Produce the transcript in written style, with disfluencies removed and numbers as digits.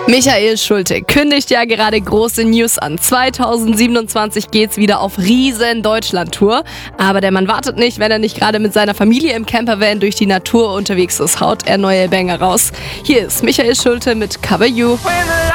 Michael Schulte kündigt ja gerade große News an. 2027 geht's wieder auf riesen Deutschland-Tour. Aber der Mann wartet nicht, wenn er nicht gerade mit seiner Familie im Campervan durch die Natur unterwegs ist, haut er neue Banger raus. Hier ist Michael Schulte mit Cover You.